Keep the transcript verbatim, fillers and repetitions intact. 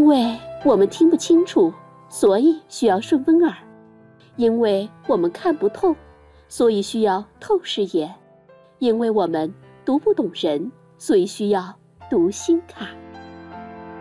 因为我们听不清楚，所以需要顺风耳；因为我们看不透，所以需要透视眼；因为我们读不懂人，所以需要读心卡。